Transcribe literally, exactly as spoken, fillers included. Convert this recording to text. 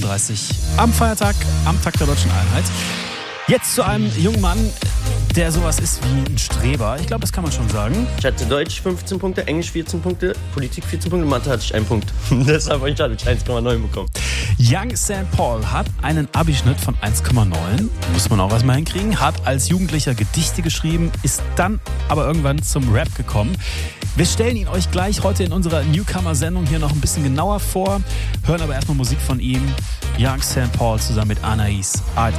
dreißig am Feiertag, am Tag der Deutschen Einheit. Jetzt zu einem jungen Mann, der sowas ist wie ein Streber. Ich glaube, das kann man schon sagen. Ich hatte Deutsch fünfzehn Punkte, Englisch vierzehn Punkte, Politik vierzehn Punkte, Mathe hatte ich einen Punkt. Deshalb habe ich eins Komma neun bekommen. Young Saint Paul hat einen Abischnitt von eins Komma neun. Muss man auch was mal hinkriegen. Hat als Jugendlicher Gedichte geschrieben, ist dann aber irgendwann zum Rap gekommen. Wir stellen ihn euch gleich heute in unserer Newcomer-Sendung hier noch ein bisschen genauer vor. Hören aber erstmal Musik von ihm. Young Saint Paul zusammen mit Anais. A R D.